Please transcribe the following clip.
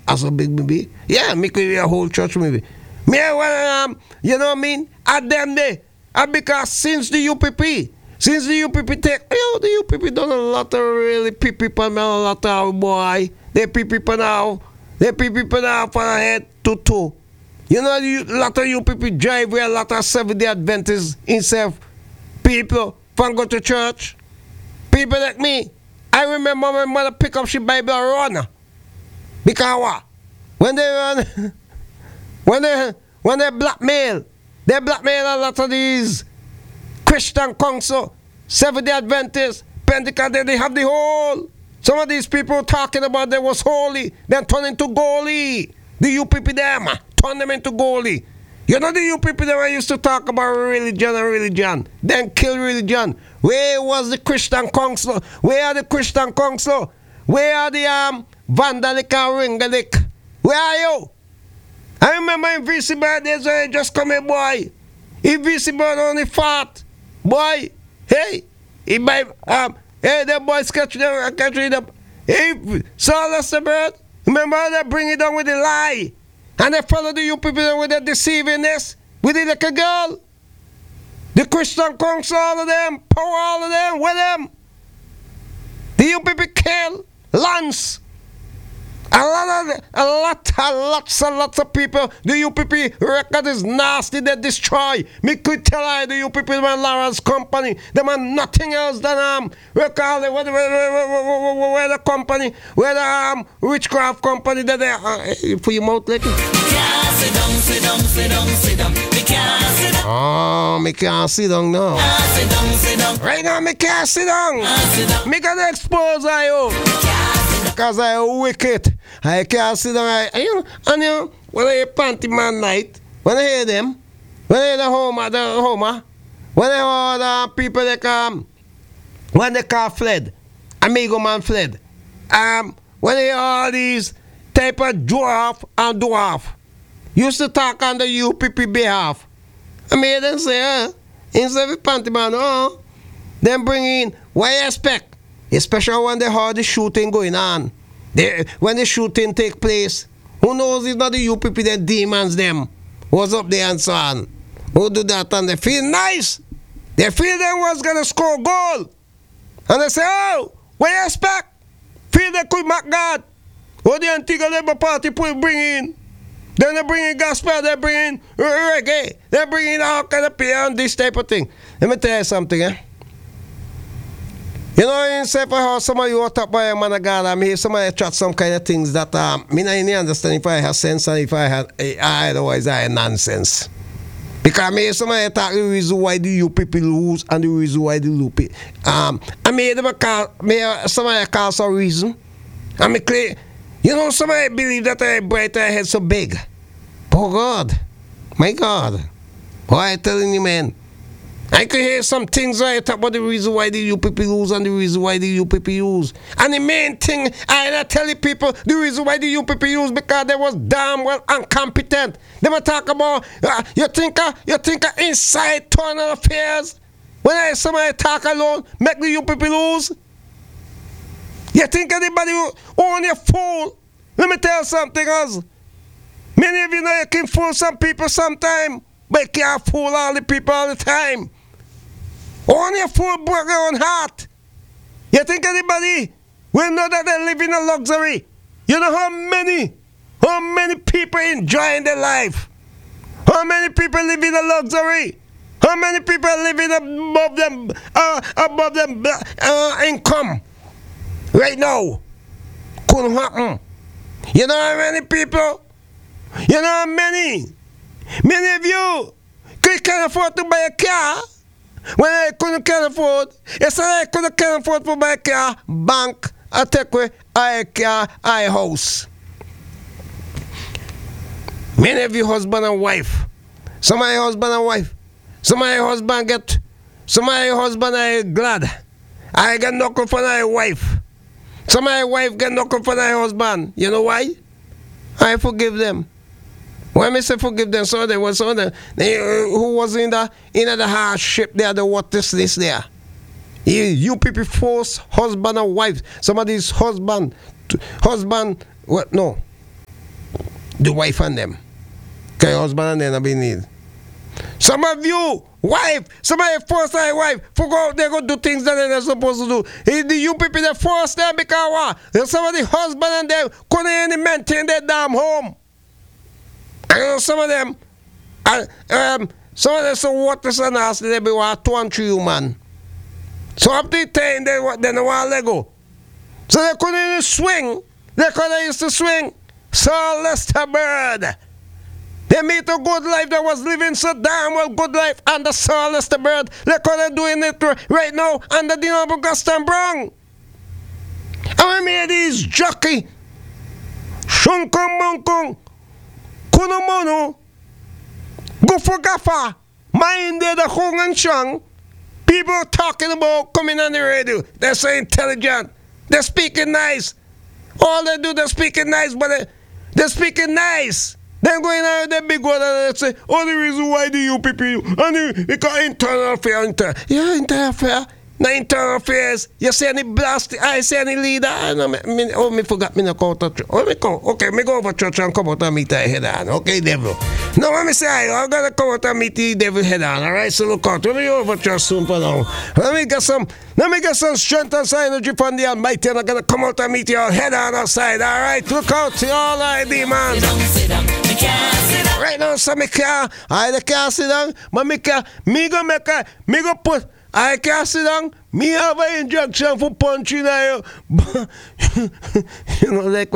as a big maybe. Yeah, me could be a whole church maybe. Me you know what I mean? At them day. And because since the UPP take, the UPP done a lot of really people a lot of boy. They people now for the head to toe. You know, a lot of UPP drive where a lot of Seventh-day Adventists instead people from go to church. People like me. I remember my mother pick up she Bible and run. Because what? When they run, when they blackmail a lot of these Christian council, Seventh-day Adventists, Pentecost, they have the whole. Some of these people talking about they was holy, then turn into goalie. The UPP them, turn them into goalie. You know the UPP them used to talk about religion, then kill religion. Where was the Christian council? Where are the Christian council? Where are the Vandalic and Ringalic? Where are you? I remember in VC days when I just come here, boy. In VC only fat. Boy, hey, hey, that boy catch read up. Hey, Saul bird. Remember they bring it down with the lie. And they follow the UPP with the deceivingness. With the little girl. The Christian council, all of them, power all of them, with them. The UPP kill, Lance. Lots of people. The UPP record is nasty. They destroy. Me could tell you the UPP man Lawrence company. They man nothing else than where the company, where the witchcraft company that they for your mouth like. Sit down. Me can't sit down now. Sit down. Right now me can't sit down. Me gonna expose you. Because I wicked. I can't sit down. When I hear Panty Man Night, when I hear them, when I hear the Homer, when I hear the people that when the car fled, Amigo Man fled. When I hear all these type of dwarf and dwarf, used to talk on the UPP behalf. I made them say, instead of Panty Man, then bring in, why you expect? Especially when they heard the shooting going on. When the shooting take place, who knows if not the UPP, the demons them, was up there and so on. Who do that and they feel nice. They feel them was going to score goal. And they say, what you expect? Feel they could make God. What the Antigua Labour Party bring in? Then they bring in gospel, they bring in reggae, they bring in all kind of prayer and this type of thing. Let me tell you something, You know, in say for how some of you are talk by a man of God, I mean, somebody chat some kind of things that me not really understand if I have sense and if I had otherwise I have nonsense. Because me somebody talk the reason why the UPP lose and the reason why the UPP. I mean, somebody call some reason. I mean, you know, somebody believe that I brighter head so big. Oh God, my God, why I telling you, man? I could hear some things right talk about the reason why the UPP lose and the reason why the UPP use. And the main thing I tell the people the reason why the UPP use because they was damn well incompetent. They were talk about you think inside internal affairs when somebody talk alone make the UPP lose. You think anybody only a fool? Let me tell you something else. Many of you know you can fool some people sometime, but you can't fool all the people all the time. Only a fool broke their own heart. You think anybody will know that they live in a luxury? You know how many people enjoying their life? How many people live in a luxury? How many people living above them income? Right now. Couldn't happen. You know how many people? You know how many? Many of you can't afford to buy a car. When I can't afford, yes, I can't afford to buy a car, bank, I take away, I car, I house. Many of you husband and wife. Some of your husband and wife. Some of your husband are glad. I get knuckle for my wife. Some of your wife get knuckle for their husband. You know why? I forgive them. When I say forgive them, so there was someone who was in the hardship there, the what this there. You people force husband and wife. Somebody's husband, what no. the wife and them. Because your husband and them have been need. Some of you, wife, some of you force their wife to go out there go do things that they're not supposed to do. You people that force them because what? Some of the husband and them couldn't even maintain their damn home. And some of them, some of them so water so nasty they be 2 and 3 human. So up to the time they don't want to let go. So they couldn't even swing. They couldn't used to swing. Sir Lester Bird. They made a good life that was living so damn well good life under Sir Lester Bird. They couldn't doing it right now under the Honorable Gaston Brown. And we made these jockey. Shunkung munkung. Kunomono. Gufu gafa. Minded the Hung and Shang. People talking about coming on the radio. They're so intelligent. They're speaking nice. All they do, they're speaking nice, but they're speaking nice. Then going out with the big one and they say, oh, the reason why the UPP, and because internal affairs, internal affairs. No internal affairs. You see any blast, I see any leader. Me forgot me no go to church. Oh, me come. Okay, me go over church and come out and meet the head on. Okay, devil. No, let me say, I'm gonna come out and meet the devil head on. Alright, so look out. Let me go over church soon for now. Let me get some strength and some energy from the Almighty, and I'm gonna come out and meet you all head on outside. Alright, look out to all our demons. Right now, so me can't sit down, but me go put. I can't sit down. Me have an injection for punching you. You know, like